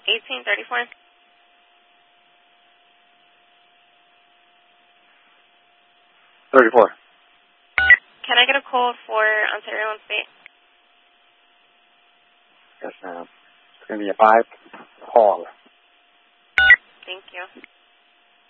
1834. Can I get a code for Ontario and State? Yes, ma'am. It's going to be a 5 call. Thank you.